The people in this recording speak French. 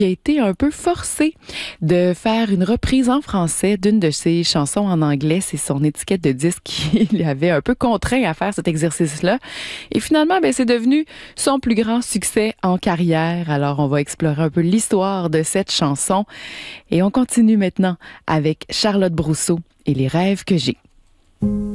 Il a été un peu forcé de faire une reprise en français d'une de ses chansons en anglais. C'est son étiquette de disque qui l'avait un peu contraint à faire cet exercice-là. Et finalement, c'est devenu son plus grand succès en carrière. Alors, on va explorer un peu l'histoire de cette chanson. Et on continue maintenant avec Charlotte Brousseau et les rêves que j'ai.